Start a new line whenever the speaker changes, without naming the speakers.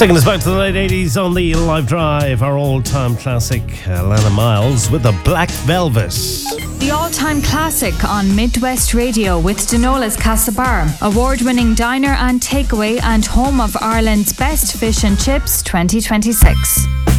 Taking us back to the late 80s on the Live Drive, our all-time classic, Lana Miles with the Black Velvet.
The all-time classic on Midwest Radio with Denola's Castlebar, award-winning diner and takeaway and home of Ireland's best fish and chips 2026.